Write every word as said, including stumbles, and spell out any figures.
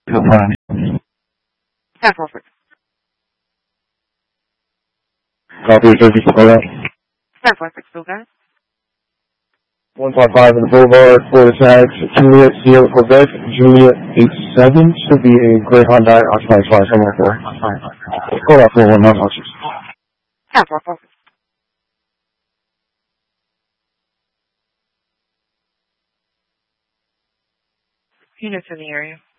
Hold on. ten four six. Copy, thirty, alright. ten four six, okay? one five five in the Boulevard, Florida tags, Juliet, Sierra, Quebec, Juliet eight seven, should be a gray Hyundai, occupied fire somewhere for. Hold on for one month, ten four four. Units in the area.